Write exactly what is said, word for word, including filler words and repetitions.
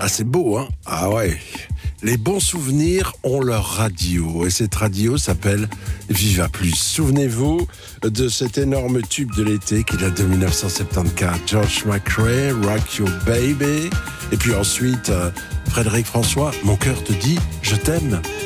Ah, c'est beau, hein? Ah ouais. Les bons souvenirs ont leur radio. Et cette radio s'appelle Viva Plus. Souvenez-vous de cet énorme tube de l'été qui date de dix-neuf cent soixante-quatorze. George McRae, Rock Your Baby. Et puis ensuite, euh, Frédéric François, Mon cœur te dit je t'aime.